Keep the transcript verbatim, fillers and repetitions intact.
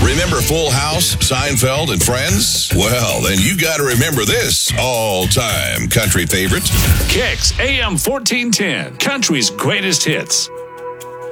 Remember Full House, Seinfeld, and Friends? Well, then you got to remember this all-time country favorite. Kicks A M fourteen ten, country's greatest hits.